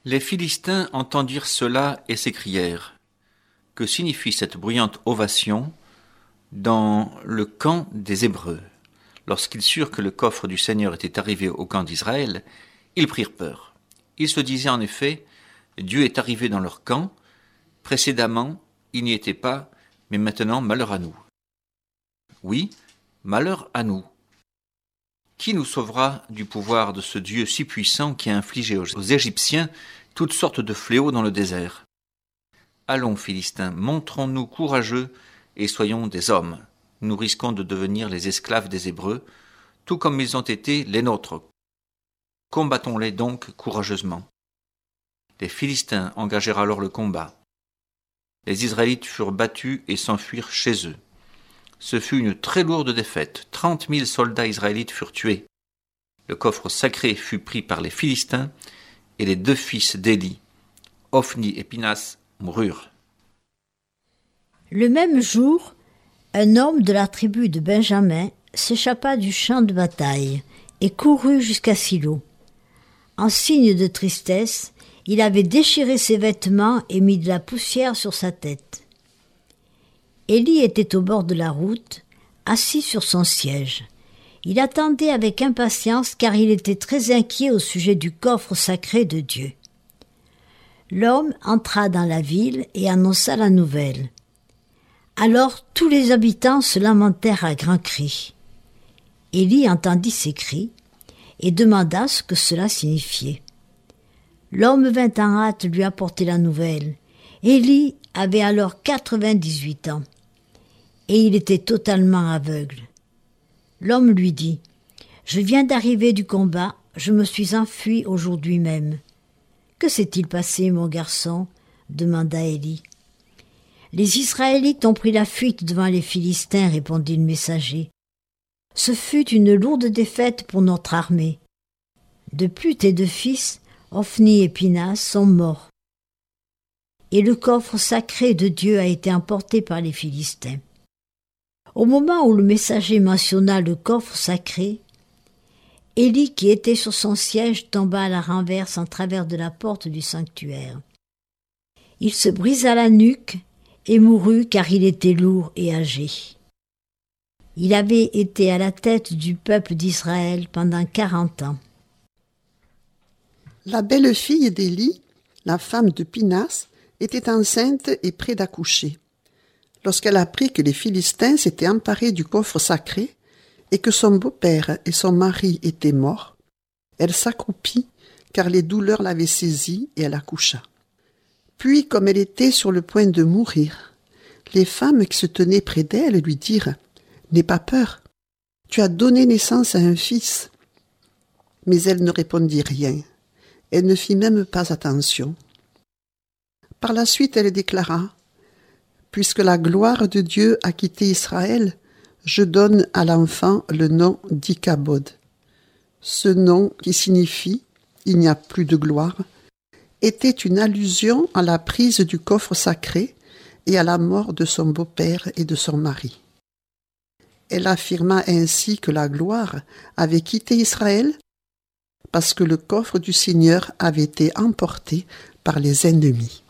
Les Philistins entendirent cela et s'écrièrent : « Que signifie cette bruyante ovation dans le camp des Hébreux ?» Lorsqu'ils surent que le coffre du Seigneur était arrivé au camp d'Israël, ils prirent peur. Ils se disaient en effet : « Dieu est arrivé dans leur camp. Précédemment, il n'y était pas, mais maintenant, malheur à nous. » Oui, malheur à nous. Qui nous sauvera du pouvoir de ce Dieu si puissant qui a infligé aux Égyptiens toutes sortes de fléaux dans le désert ? Allons, Philistins, montrons-nous courageux et soyons des hommes. Nous risquons de devenir les esclaves des Hébreux, tout comme ils ont été les nôtres. Combattons-les donc courageusement. Les Philistins engagèrent alors le combat. Les Israélites furent battus et s'enfuirent chez eux. Ce fut une très lourde défaite. 30 000 soldats israélites furent tués. Le coffre sacré fut pris par les Philistins et les 2 fils d'Éli, Ophni et Pinas, moururent. Le même jour, un homme de la tribu de Benjamin s'échappa du champ de bataille et courut jusqu'à Silo. En signe de tristesse, il avait déchiré ses vêtements et mis de la poussière sur sa tête. Élie était au bord de la route, assis sur son siège. Il attendait avec impatience car il était très inquiet au sujet du coffre sacré de Dieu. L'homme entra dans la ville et annonça la nouvelle. Alors tous les habitants se lamentèrent à grands cris. Élie entendit ces cris et demanda ce que cela signifiait. L'homme vint en hâte lui apporter la nouvelle. Élie avait alors 98 ans et il était totalement aveugle. L'homme lui dit : « Je viens d'arriver du combat, je me suis enfui aujourd'hui même. »« Que s'est-il passé, mon garçon ?» demanda Élie. « Les Israélites ont pris la fuite devant les Philistins, » répondit le messager. « Ce fut une lourde défaite pour notre armée. De plus, tes 2 fils, Ophni et Pinas, sont morts. Et le coffre sacré de Dieu a été emporté par les Philistins. » Au moment où le messager mentionna le coffre sacré, Élie, qui était sur son siège, tomba à la renverse en travers de la porte du sanctuaire. Il se brisa la nuque et mourut car il était lourd et âgé. Il avait été à la tête du peuple d'Israël pendant 40 ans. La belle-fille d'Élie, la femme de Pinas, était enceinte et près d'accoucher. Lorsqu'elle apprit que les Philistins s'étaient emparés du coffre sacré et que son beau-père et son mari étaient morts, elle s'accroupit car les douleurs l'avaient saisie et elle accoucha. Puis, comme elle était sur le point de mourir, les femmes qui se tenaient près d'elle lui dirent : « N'aie pas peur, tu as donné naissance à un fils. » Mais elle ne répondit rien. Elle ne fit même pas attention. Par la suite, elle déclara : « Puisque la gloire de Dieu a quitté Israël, je donne à l'enfant le nom d'Ichabod. » Ce nom, qui signifie « il n'y a plus de gloire », était une allusion à la prise du coffre sacré et à la mort de son beau-père et de son mari. Elle affirma ainsi que la gloire avait quitté Israël parce que le coffre du Seigneur avait été emporté par les ennemis.